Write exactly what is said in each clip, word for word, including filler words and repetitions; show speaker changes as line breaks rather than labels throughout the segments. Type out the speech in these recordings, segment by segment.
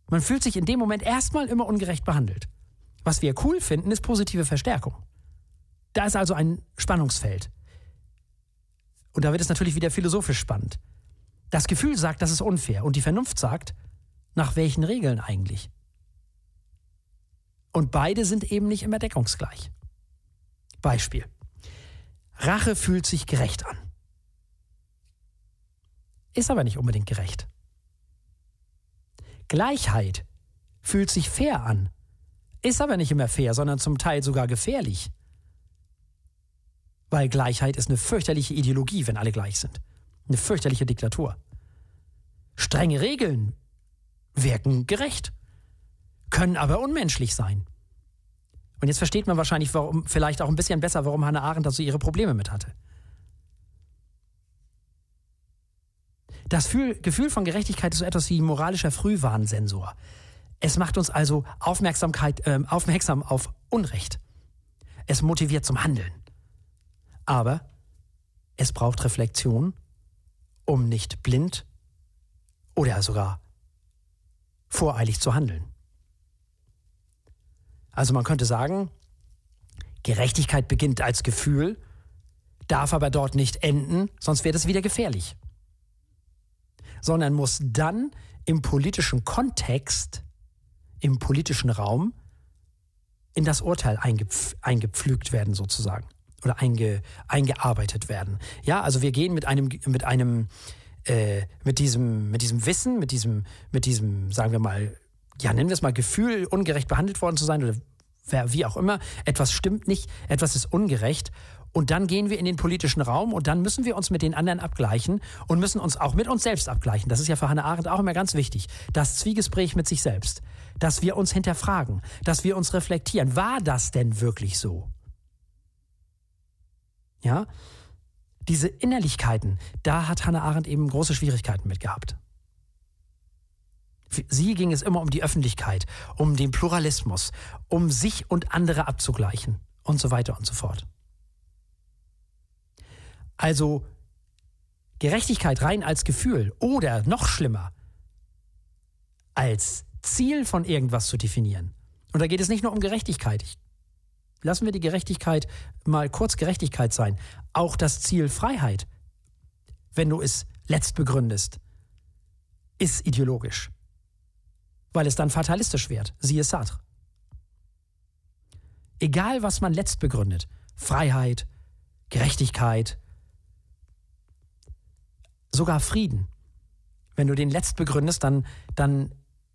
Man fühlt sich in dem Moment erstmal immer ungerecht behandelt. Was wir cool finden, ist positive Verstärkung. Da ist also ein Spannungsfeld. Und da wird es natürlich wieder philosophisch spannend. Das Gefühl sagt, das ist unfair. Und die Vernunft sagt, nach welchen Regeln eigentlich? Und beide sind eben nicht immer deckungsgleich. Beispiel. Rache fühlt sich gerecht an. Ist aber nicht unbedingt gerecht. Gleichheit fühlt sich fair an. Ist aber nicht immer fair, sondern zum Teil sogar gefährlich. Weil Gleichheit ist eine fürchterliche Ideologie, wenn alle gleich sind. Eine fürchterliche Diktatur. Strenge Regeln wirken gerecht, können aber unmenschlich sein. Und jetzt versteht man wahrscheinlich warum, vielleicht auch ein bisschen besser, warum Hannah Arendt da so ihre Probleme mit hatte. Das Gefühl von Gerechtigkeit ist so etwas wie ein moralischer Frühwarnsensor. Es macht uns also Aufmerksamkeit, äh, aufmerksam auf Unrecht. Es motiviert zum Handeln. Aber es braucht Reflexion, um nicht blind oder sogar voreilig zu handeln. Also man könnte sagen, Gerechtigkeit beginnt als Gefühl, darf aber dort nicht enden, sonst wird es wieder gefährlich. Sondern muss dann im politischen Kontext, im politischen Raum in das Urteil eingepf- eingepflügt werden sozusagen oder einge- eingearbeitet werden. Ja, also wir gehen mit einem, mit einem, äh, mit diesem, mit diesem Wissen, mit diesem, mit diesem, sagen wir mal, ja, nennen wir es mal Gefühl, ungerecht behandelt worden zu sein oder wie auch immer, etwas stimmt nicht, etwas ist ungerecht. Und dann gehen wir in den politischen Raum und dann müssen wir uns mit den anderen abgleichen und müssen uns auch mit uns selbst abgleichen. Das ist ja für Hannah Arendt auch immer ganz wichtig. Das Zwiegespräch mit sich selbst. Dass wir uns hinterfragen, dass wir uns reflektieren. War das denn wirklich so? Ja? Diese Innerlichkeiten, da hat Hannah Arendt eben große Schwierigkeiten mit gehabt. Für sie ging es immer um die Öffentlichkeit, um den Pluralismus, um sich und andere abzugleichen und so weiter und so fort. Also Gerechtigkeit rein als Gefühl oder noch schlimmer, als Ziel von irgendwas zu definieren. Und da geht es nicht nur um Gerechtigkeit. Ich, lassen wir die Gerechtigkeit mal kurz Gerechtigkeit sein. Auch das Ziel Freiheit, wenn du es letzt begründest, ist ideologisch. Weil es dann fatalistisch wird. Siehe Sartre. Egal, was man letzt begründet, Freiheit, Gerechtigkeit, sogar Frieden. Wenn du den letzt begründest, dann, dann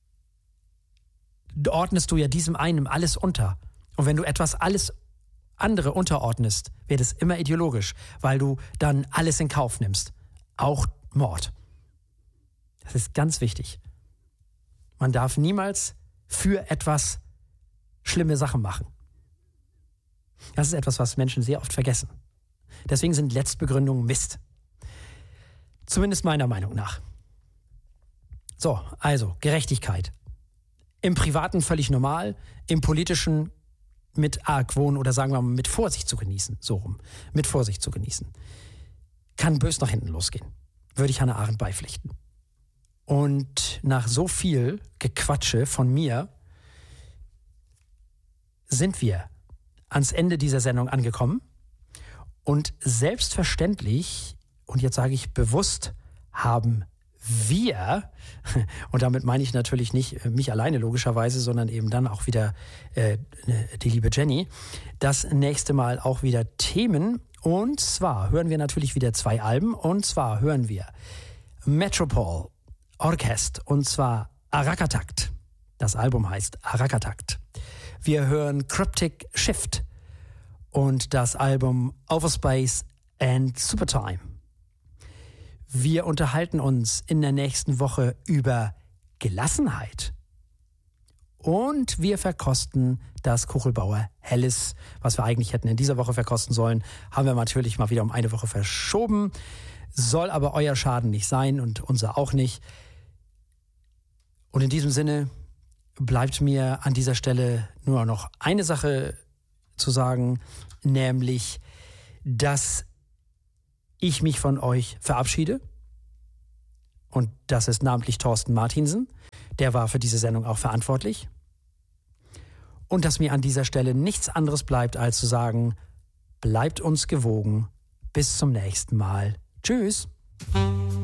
ordnest du ja diesem einen alles unter. Und wenn du etwas alles andere unterordnest, wird es immer ideologisch, weil du dann alles in Kauf nimmst. Auch Mord. Das ist ganz wichtig. Man darf niemals für etwas schlimme Sachen machen. Das ist etwas, was Menschen sehr oft vergessen. Deswegen sind Letztbegründungen Mist. Zumindest meiner Meinung nach. So, also Gerechtigkeit. Im Privaten völlig normal, im Politischen mit Argwohn oder sagen wir mal mit Vorsicht zu genießen. So rum. Mit Vorsicht zu genießen. Kann bös nach hinten losgehen. Würde ich Hannah Arendt beipflichten. Und nach so viel Gequatsche von mir sind wir ans Ende dieser Sendung angekommen. Und selbstverständlich, und jetzt sage ich bewusst, haben wir, und damit meine ich natürlich nicht mich alleine logischerweise, sondern eben dann auch wieder äh, die liebe Jenny, das nächste Mal auch wieder Themen. Und zwar hören wir natürlich wieder zwei Alben. Und zwar hören wir Metropole Orchest, und zwar Arakatakt. Das Album heißt Arakatakt. Wir hören Cryptic Shift und das Album Overspace and Supertime. Wir unterhalten uns in der nächsten Woche über Gelassenheit. Und wir verkosten das Kuchelbauer Helles, was wir eigentlich hätten in dieser Woche verkosten sollen, haben wir natürlich mal wieder um eine Woche verschoben. Soll aber euer Schaden nicht sein und unser auch nicht. Und in diesem Sinne bleibt mir an dieser Stelle nur noch eine Sache zu sagen, nämlich, dass ich mich von euch verabschiede. Und das ist namentlich Thorsten Martinsen, der war für diese Sendung auch verantwortlich. Und dass mir an dieser Stelle nichts anderes bleibt, als zu sagen, bleibt uns gewogen. Bis zum nächsten Mal. Tschüss.